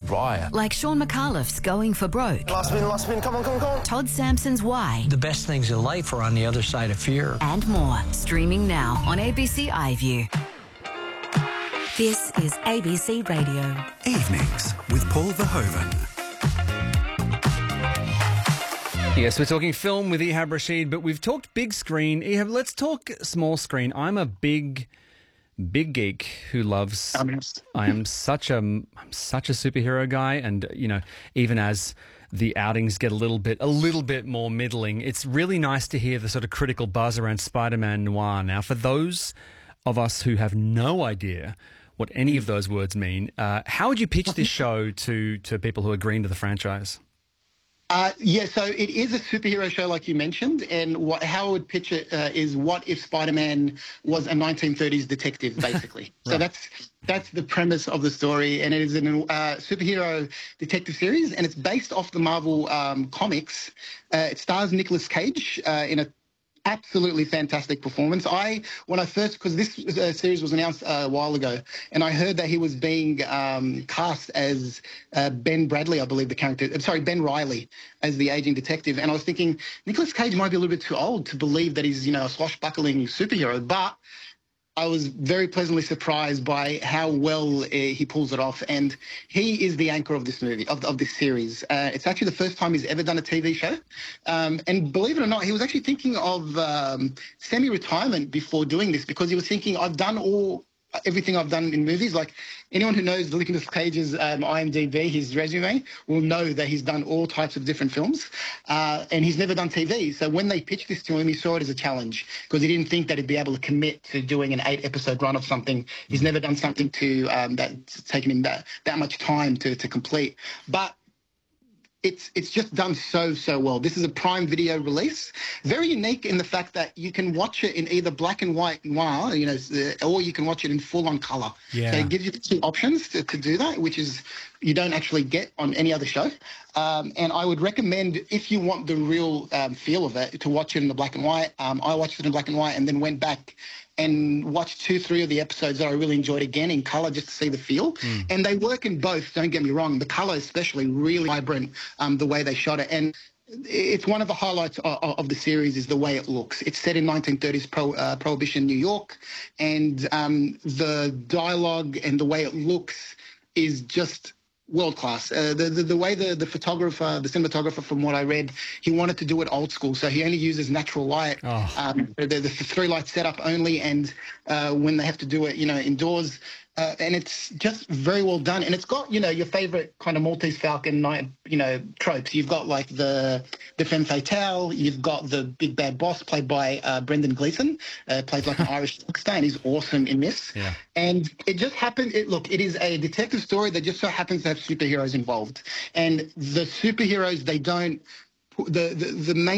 Riot. Like Sean McAuliffe's Going for Broke. Last spin, come on. Todd Sampson's Why. The best things in life are on the other side of fear. And more. Streaming now on ABC iView. This is ABC Radio. Evenings with Paul Verhoeven. Yes, we're talking film with Ehab Rashid, but we've talked big screen. Ehab, let's talk small screen. I'm a big geek who loves. I am such a superhero guy, and even as the outings get a little bit more middling, it's really nice to hear the sort of critical buzz around Spider-Man Noir. Now, for those of us who have no idea what any of those words mean, how would you pitch this show to people who are green to the franchise? So it is a superhero show, like you mentioned, and how I would pitch it is, what if Spider-Man was a 1930s detective, basically. Right. So that's the premise of the story, and it is a superhero detective series, and it's based off the Marvel comics. It stars Nicolas Cage in a absolutely fantastic performance. Because this series was announced a while ago, and I heard that he was being cast as Ben Bradley, I believe the character. Sorry, Ben Reilly as the aging detective. And I was thinking, Nicolas Cage might be a little bit too old to believe that he's a swashbuckling superhero, but I was very pleasantly surprised by how well he pulls it off, and he is the anchor of this movie, of this series. It's actually the first time he's ever done a TV show, and believe it or not, he was actually thinking of semi-retirement before doing this, because he was thinking, I've done everything I've done in movies. Like, anyone who knows Nicolas Cage's IMDb, his resume, will know that he's done all types of different films, and he's never done TV. So when they pitched this to him, he saw it as a challenge, because he didn't think that he'd be able to commit to doing an 8-episode run of something. He's never done something that's taken him that much time to complete. But it's just done so well. This is a Prime Video release. Very unique in the fact that you can watch it in either black and white noir, or you can watch it in full-on color. Yeah. So it gives you the two options to do that, which is you don't actually get on any other show. And I would recommend, if you want the real feel of it, to watch it in the black and white. I watched it in black and white and then went back and watched 2-3 of the episodes that I really enjoyed again in colour, just to see the feel. And they work in both, don't get me wrong. The colour especially, really vibrant, the way they shot it. And it's one of the highlights of the series is the way it looks. It's set in 1930s Prohibition New York, and the dialogue and the way it looks is just world class. The way the cinematographer, from what I read, he wanted to do it old school, so he only uses natural light. The 3-light setup only, and when they have to do it, indoors. And it's just very well done. And it's got, your favorite kind of Maltese Falcon night, tropes. You've got like the femme fatale. You've got the big bad boss played by Brendan Gleeson, plays like an Irish gangster, and he's awesome in this. Yeah. And it just happened. It is a detective story that just so happens to have superheroes involved. And the superheroes, they don't, the main